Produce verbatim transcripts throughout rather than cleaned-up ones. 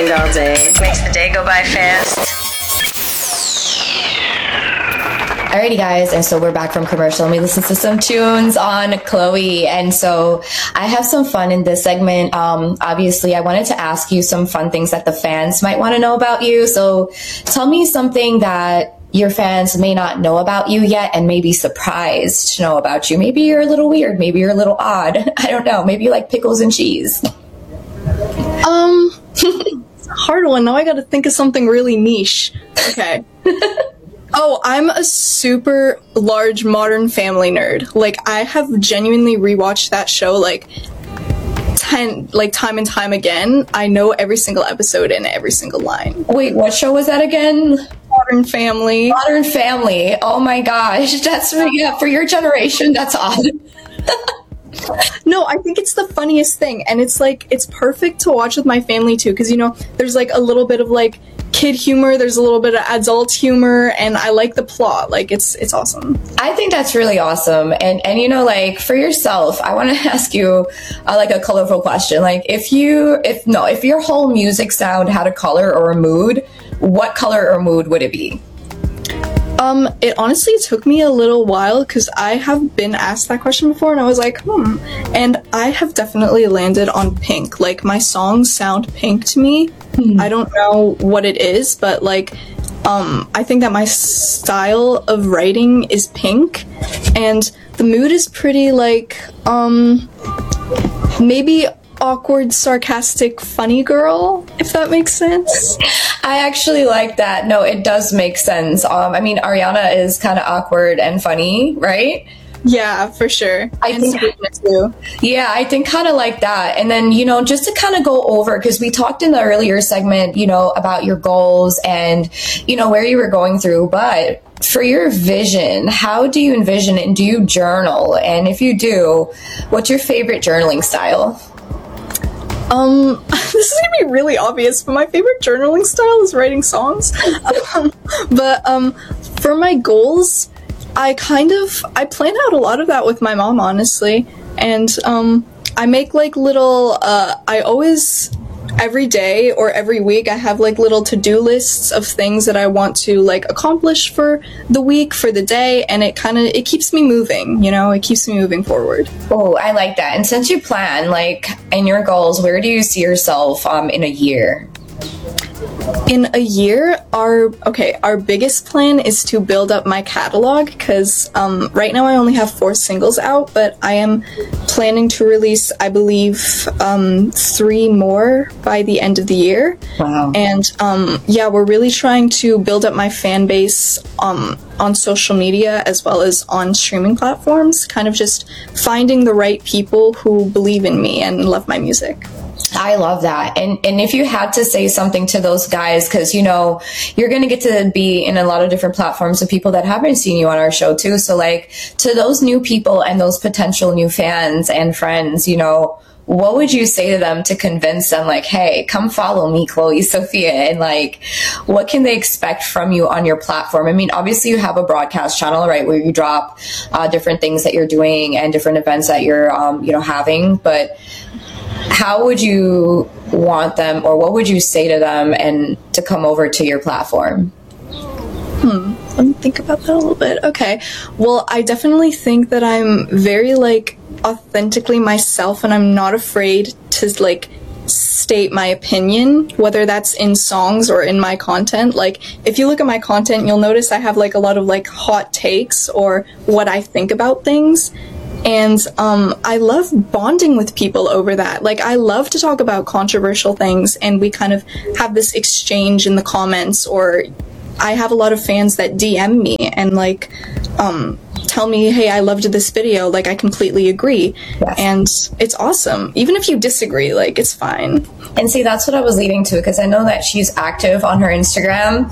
read all day. Makes the day go by fast. Alrighty, guys, and so we're back from commercial and we listened to some tunes on Chloe. And so I have some fun in this segment. Um, obviously, I wanted to ask you some fun things that the fans might want to know about you. So tell me something that your fans may not know about you yet and may be surprised to know about you. Maybe you're a little weird. Maybe you're a little odd. I don't know. Maybe you like pickles and cheese. Um, it's a hard one. Now I gotta think of something really niche. Okay. Oh, I'm a super large Modern Family nerd. Like, I have genuinely rewatched that show, like, ten, like, time and time again. I know every single episode and every single line. Wait, what show was that again? Modern Family. Modern Family. Oh my gosh. That's, yeah, for your generation, that's odd. No, I think it's the funniest thing, and it's, like, it's perfect to watch with my family, too, because, you know, there's, like, a little bit of, like, kid humor, there's a little bit of adult humor, and I like the plot. Like, it's it's awesome. I think that's really awesome. And and you know, like, for yourself, I want to ask you uh, like a colorful question. Like, if you if no if your whole music sound had a color or a mood, what color or mood would it be? Um, it honestly took me a little while because I have been asked that question before and I was like, hmm. And I have definitely landed on pink. Like, my songs sound pink to me. Hmm. I don't know what it is, but like, um, I think that my style of writing is pink, and the mood is pretty like, um, maybe awkward, sarcastic, funny girl, if that makes sense. I actually like that. No, it does make sense. Um, I mean, Ariana is kind of awkward and funny, right? Yeah, for sure. I and think too. Yeah, I think kind of like that. And then, you know, just to kind of go over, because we talked in the earlier segment, you know, about your goals and, you know, where you were going through. But for your vision, how do you envision it? And do you journal? And if you do, what's your favorite journaling style? Um, this is gonna be really obvious, but my favorite journaling style is writing songs. um, but, um, for my goals, I kind of, I plan out a lot of that with my mom, honestly. And, um, I make, like, little, uh, I always, every day or every week, I have, like, little to-do lists of things that I want to, like, accomplish for the week, for the day, and it kind of, it keeps me moving, you know? It keeps me moving forward. Oh, I like that. And since you plan, like, in your goals, where do you see yourself, um, in a year? In a year, our okay, our biggest plan is to build up my catalog, because um, right now I only have four singles out, but I am planning to release, I believe, um, three more by the end of the year. Wow. And um, yeah, we're really trying to build up my fan base um, on social media as well as on streaming platforms, kind of just finding the right people who believe in me and love my music. I love that. And and if you had to say something to those guys, because, you know, you're going to get to be in a lot of different platforms of people that haven't seen you on our show too. So, like, to those new people and those potential new fans and friends, you know, what would you say to them to convince them, like, hey, come follow me, Chloe Sophia, and, like, what can they expect from you on your platform? I mean, obviously you have a broadcast channel, right, where you drop uh, different things that you're doing and different events that you're, um, you know, having, but how would you want them, or what would you say to them and to come over to your platform? Hmm. Let me think about that a little bit. Okay. Well, I definitely think that I'm very, like, authentically myself, and I'm not afraid to, like, state my opinion, whether that's in songs or in my content. Like, if you look at my content, you'll notice I have, like, a lot of, like, hot takes or what I think about things. And um, I love bonding with people over that. Like, I love to talk about controversial things, and we kind of have this exchange in the comments, or I have a lot of fans that D M me and, like, um, tell me, hey, I loved this video, like, I completely agree. Yes. And it's awesome. Even if you disagree, like, it's fine. And see, that's what I was leading to, because I know that she's active on her Instagram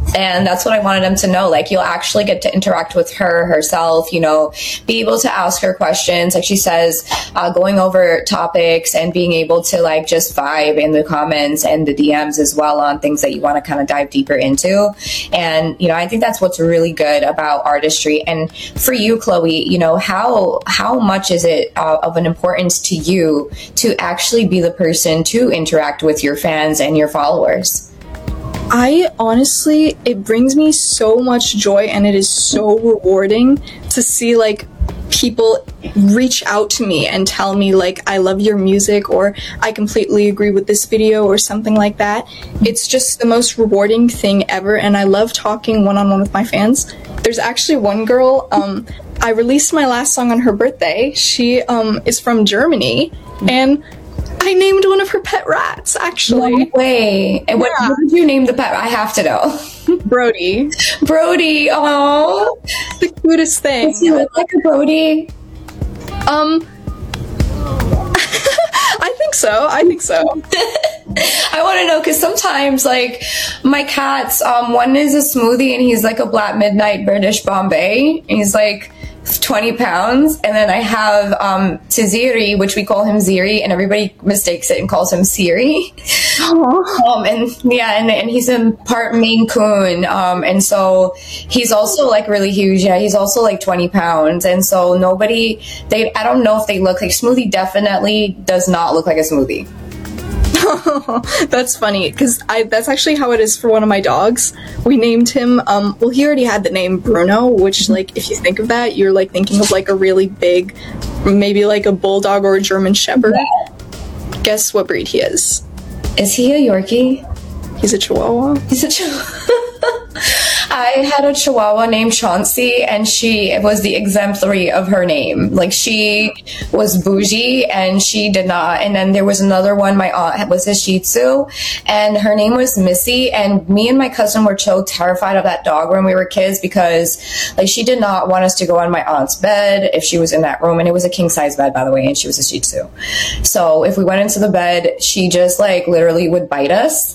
And that's what I wanted them to know. Like, you'll actually get to interact with her herself, you know, be able to ask her questions. Like she says, uh, going over topics and being able to like just vibe in the comments and the D Ms as well on things that you want to kind of dive deeper into. And, you know, I think that's what's really good about artistry. And for you, Chloe, you know, how, how much is it uh, of an importance to you to actually be the person to interact with your fans and your followers? I honestly, it brings me so much joy, and it is so rewarding to see like people reach out to me and tell me like, I love your music, or I completely agree with this video, or something like that. It's just the most rewarding thing ever, and I love talking one-on-one with my fans. There's actually one girl, um, I released my last song on her birthday. She um, is from Germany, and I named one of her pet rats, actually. No way. And what, Yeah. what did you name the pet? I have to know. Brody. Brody. Oh, The cutest thing. does he look like a Brody? Um, I think so. I think so. I want to know because sometimes, like, my cats, um, one is a smoothie and he's like a Black Midnight British Bombay. And he's like twenty pounds. And then I have um, Tiziri, which we call him Ziri, and everybody mistakes it and calls him Siri. Um, and yeah, and, and he's a part Maine Coon. Um, and so he's also like really huge. Yeah, he's also like twenty pounds. And so nobody, they, I don't know if they look like Smoothie, definitely does not look like a smoothie. That's funny, because I that's actually how it is for one of my dogs. We named him, um, well, he already had the name Bruno, which, like, if you think of that, you're, like, thinking of, like, a really big, maybe, like, a bulldog or a German shepherd. Yeah. Guess what breed he is? Is he a Yorkie? He's a Chihuahua. He's a Chihuahua. I had a Chihuahua named Chauncey, and she was the exemplary of her name. Like, she was bougie, and she did not. And then there was another one, my aunt was a Shih Tzu, and her name was Missy. And me and my cousin were so terrified of that dog when we were kids because, like, she did not want us to go on my aunt's bed if she was in that room. And it was a king-size bed, by the way, and she was a Shih Tzu. So if we went into the bed, she just, like, literally would bite us.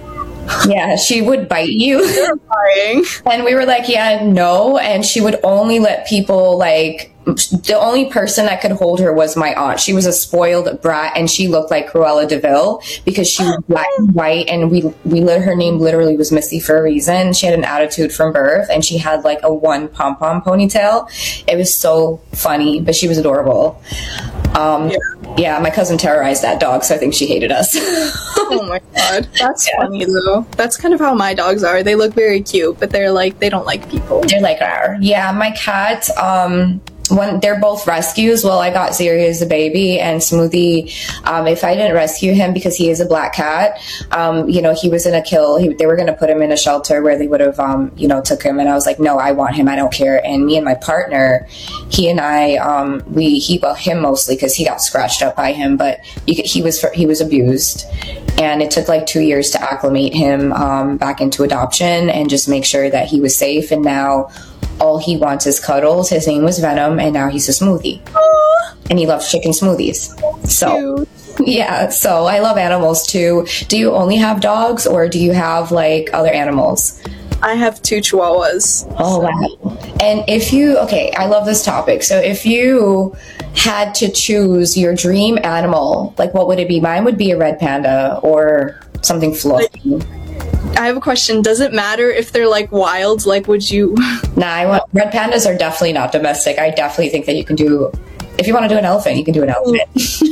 Yeah, she would bite you. Terrifying. And we were like, yeah, no. And she would only let people, like, the only person that could hold her was my aunt. She was a spoiled brat, and she looked like Cruella de Vil because she was black and white, and we we let her name literally was Missy for a reason. She had an attitude from birth, and she had like a one pom-pom ponytail. It was so funny, but she was adorable. Um, yeah. yeah, my cousin terrorized that dog, so I think she hated us. Oh my god. That's Yeah. funny, though. That's kind of how my dogs are. They look very cute, but they're like, they don't like people. They're like, rawr. Yeah, my cat, um, when they're both rescues. Well, I got Ziri as a baby, and Smoothie, um, if I didn't rescue him because he is a black cat, um, you know, he was in a kill. He, they were going to put him in a shelter where they would have, um, you know, took him. And I was like, no, I want him. I don't care. And me and my partner, he and I, um, we, he, well, him mostly because he got scratched up by him, but you could, he was, he was abused. And it took like two years to acclimate him, um, back into adoption and just make sure that he was safe. And now all he wants is cuddles. His name was Venom, and now he's a smoothie. And he loves chicken smoothies. So, yeah, so I love animals too. Do you only have dogs, or do you have like other animals? I have two Chihuahuas. Oh, wow. And if you, okay, I love this topic. So if you had to choose your dream animal, like what would it be? Mine would be a red panda or something fluffy. I have a question. Does it matter if they're like wild? Like, would you? Nah, I want, red pandas are definitely not domestic. I definitely think that you can do, if you want to do an elephant, you can do an elephant.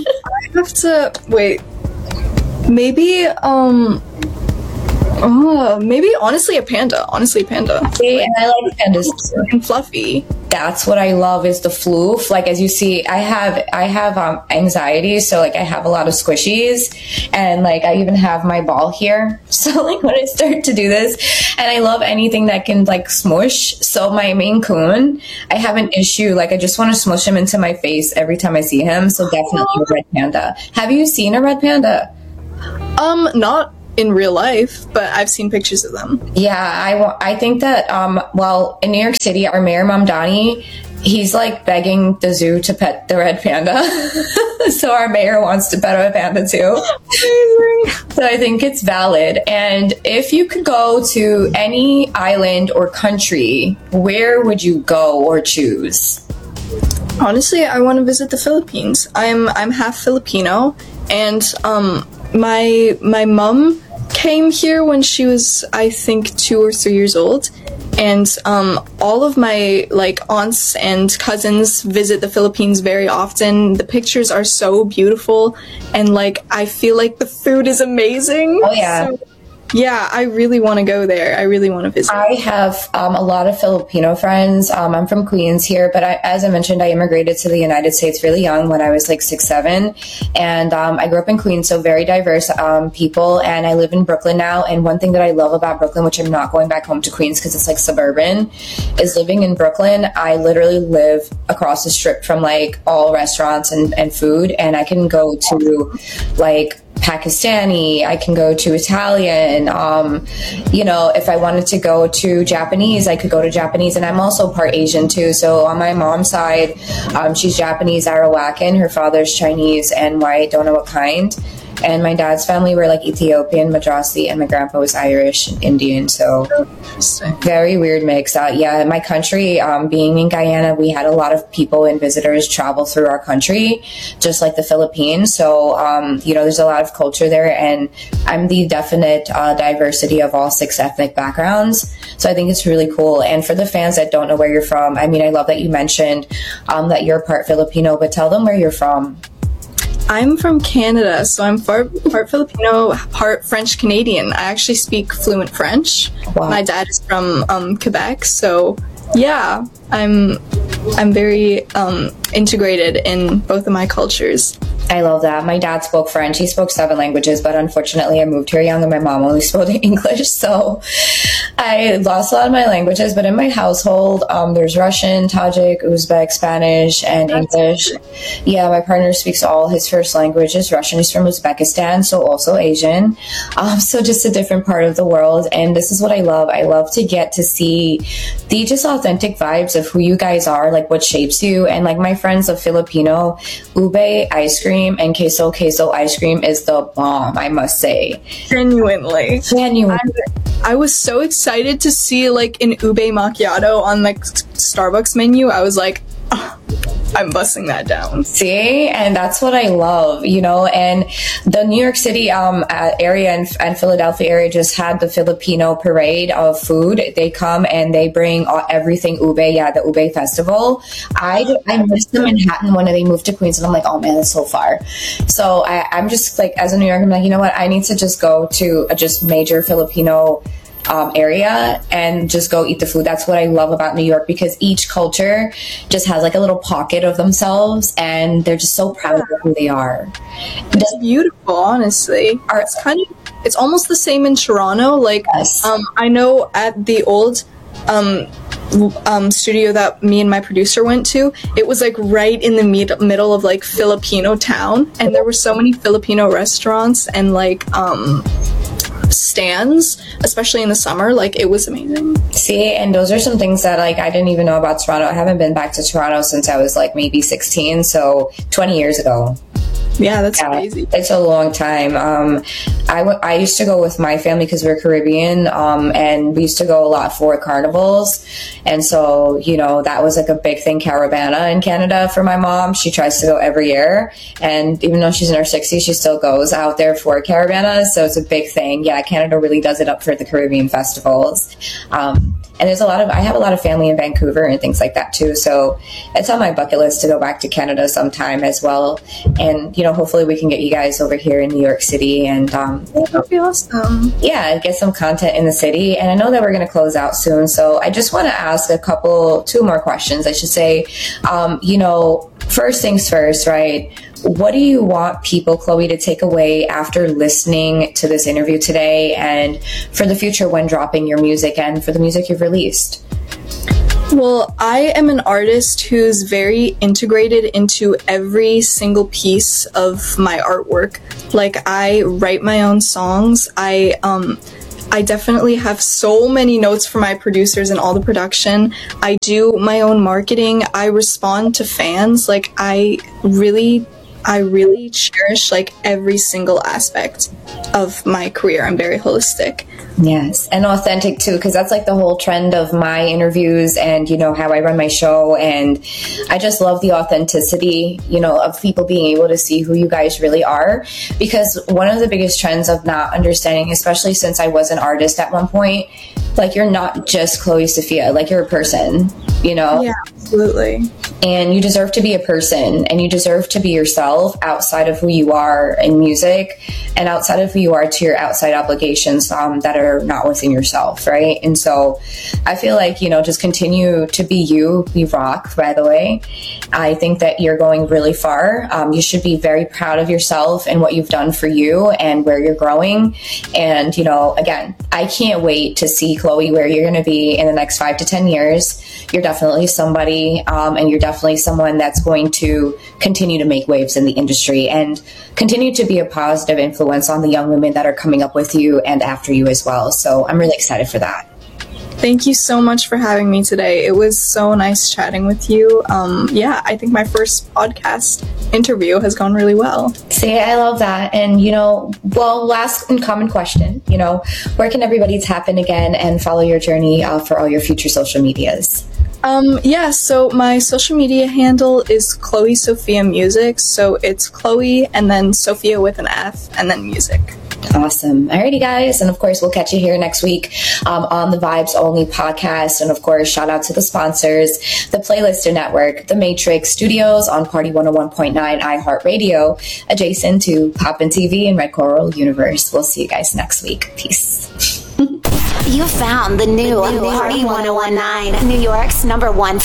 I have to wait. Maybe, um, oh, maybe honestly a panda. Honestly, a panda. See, and I like pandas too. And fluffy. That's what I love is the floof. Like, as you see, I have I have um, anxiety, so like I have a lot of squishies, and like I even have my ball here. So like when I start to do this, and I love anything that can like smush. So my Maine Coon, I have an issue. Like I just want to smush him into my face every time I see him. So definitely a red panda. Have you seen a red panda? Um, not in real life, but I've seen pictures of them. Yeah, I, wa- I think that, um, well, in New York City, our mayor, Mamdani, he's like begging the zoo to pet the red panda. So our mayor wants to pet a panda too. Amazing. So I think it's valid. And if you could go to any island or country, where would you go or choose? Honestly, I want to visit the Philippines. I'm I'm half Filipino, and um, my my mom came here when she was, I think, two or three years old, and um, all of my like aunts and cousins visit the Philippines very often. The pictures are so beautiful, and like I feel like the food is amazing. Oh yeah. So, yeah, I really want to go there. I really want to visit. I have um, a lot of Filipino friends. Um, I'm from Queens here, but I, as I mentioned, I immigrated to the United States really young when I was like six, seven. And um, I grew up in Queens, so very diverse um, people. And I live in Brooklyn now. And one thing that I love about Brooklyn, which I'm not going back home to Queens because it's like suburban, is living in Brooklyn. I literally live across the strip from like all restaurants and, and food. And I can go to like Pakistani, I can go to Italian, um, you know, if I wanted to go to Japanese, I could go to Japanese, and I'm also part Asian too, so on my mom's side, um, she's Japanese Arawakan, her father's Chinese and white, don't know what kind, and my dad's family were like Ethiopian, Madrasi, and my grandpa was Irish and Indian, so very weird mix. Uh, yeah, my country, um, being in Guyana, we had a lot of people and visitors travel through our country, just like the Philippines, so, um, you know, there's a lot of culture there, and I'm the definite uh, diversity of all six ethnic backgrounds, so I think it's really cool. And for the fans that don't know where you're from, I mean, I love that you mentioned um, that you're part Filipino, but tell them where you're from. I'm from Canada, so I'm part, part Filipino, part French Canadian. I actually speak fluent French. Wow. My dad is from um, Quebec, so yeah, I'm I'm very um, integrated in both of my cultures. I love that. My dad spoke French. He spoke seven languages, but unfortunately I moved here young and my mom only spoke English. So I lost a lot of my languages, but in my household, um, there's Russian, Tajik, Uzbek, Spanish, and That's English. Good. Yeah, my partner speaks all his first language is Russian. He's from Uzbekistan, so also Asian. Um, so just a different part of the world. And this is what I love. I love to get to see the just authentic vibes of who you guys are, like what shapes you. And like my friends of Filipino, ube ice cream and queso queso ice cream is the bomb, I must say. Genuinely. Genuinely. I, I was so excited to see like an ube macchiato on the Starbucks menu. I was like, oh, I'm busting that down. See, and that's what I love, you know. And the New York City um area and, and Philadelphia area just had the Filipino parade of food. They come and they bring all, everything ube. Yeah, the ube festival. I I missed the Manhattan when they moved to Queens, and I'm like, oh man, that's so far. So I, I'm just like, as a New Yorker, I'm like, you know what? I need to just go to a just major Filipino Um, area and just go eat the food. That's what I love about New York, because each culture just has like a little pocket of themselves and they're just so proud of who they are. It's beautiful, honestly. It's kind of, it's almost the same in Toronto. Like, yes. um, I know at the old um, um, studio that me and my producer went to, it was like right in the med- middle of like Filipino town, and there were so many Filipino restaurants and like um stands, especially in the summer. Like, it was amazing. See, and those are some things that like I didn't even know about Toronto. I haven't been back to Toronto since I was like maybe sixteen, so twenty years ago. Yeah, that's yeah, crazy. It's a long time. Um, I, w- I used to go with my family because we're Caribbean, um, and we used to go a lot for carnivals. And so, you know, that was like a big thing, Caravana in Canada for my mom. She tries to go every year. And even though she's in her sixties, she still goes out there for Caravana. So it's a big thing. Yeah, Canada really does it up for the Caribbean festivals. Um, and there's a lot of, I have a lot of family in Vancouver and things like that too. So it's on my bucket list to go back to Canada sometime as well. And, you know, hopefully we can get you guys over here in New York City and, um, that would be awesome. Yeah, get some content in the city. And I know that we're going to close out soon. So I just want to ask a couple, two more questions, I should say. Um, you know, first things first, right? What do you want people, Chloe, to take away after listening to this interview today and for the future when dropping your music and for the music you've released? Well, I am an artist who's very integrated into every single piece of my artwork. Like, I write my own songs. I, um, I definitely have so many notes for my producers and all the production. I do my own marketing. I respond to fans. Like, I really, I really cherish like every single aspect of my career. I'm very holistic. Yes, and authentic too, because that's like the whole trend of my interviews and, you know, how I run my show. And I just love the authenticity, you know, of people being able to see who you guys really are. Because one of the biggest trends of not understanding, especially since I was an artist at one point, like, you're not just Chloe Sophia, like, you're a person, you know? Yeah, absolutely. And you deserve to be a person, and you deserve to be yourself outside of who you are in music and outside of who you are to your outside obligations um, that are not within yourself, right? And so I feel like, you know, just continue to be you. You rock, by the way. I think that you're going really far. Um, you should be very proud of yourself and what you've done for you and where you're growing. And, you know, again, I can't wait to see, Chloe, where you're going to be in the next five to ten years. You're definitely somebody, um, and you're definitely someone that's going to continue to make waves in the industry and continue to be a positive influence on the young women that are coming up with you and after you as well. So I'm really excited for that. Thank you so much for having me today. It was so nice chatting with you. Um, yeah, I think my first podcast interview has gone really well. See, I love that. And, you know, well, last and common question, you know, where can everybody tap in again and follow your journey uh, for all your future social medias? Um, yeah, so my social media handle is Chloe Sophia Music. So it's Chloe and then Sophia with an F and then music. Awesome. Alrighty, guys. And of course, we'll catch you here next week um, on the Vibes Only podcast. And of course, shout out to the sponsors, the Playlister Network, the Matrix Studios on Party one oh one point nine iHeartRadio, adjacent to Poppin' T V and Red Coral Universe. We'll see you guys next week. Peace. You found the new Party one oh one point nine, New York's number one